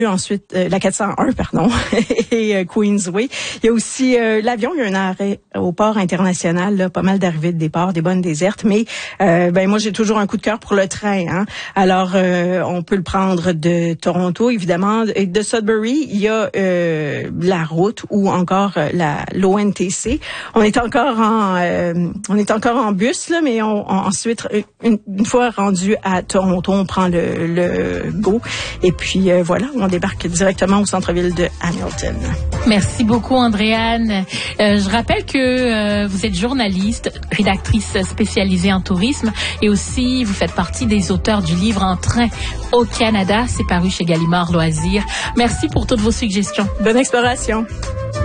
Ensuite, la 401, pardon, et Queensway. Il y a aussi l'avion, il y a un arrêt au port international, là, pas mal d'arrivées de départ, des bonnes désertes, mais moi j'ai toujours un coup de cœur pour le train. Hein. Alors, on peut le prendre de Toronto, évidemment, et de Sudbury, il y a la route ou encore l'ONTC. On est encore en bus, là, mais ensuite, une fois rendu à Toronto, on prend le GO, et puis voilà, on débarque directement au centre-ville de Hamilton. Merci beaucoup, Andréane. Je rappelle que vous êtes journaliste, rédactrice spécialisée en tourisme et aussi vous faites partie des auteurs du livre En train au Canada. C'est paru chez Gallimard Loisirs. Merci pour toutes vos suggestions. Bonne exploration.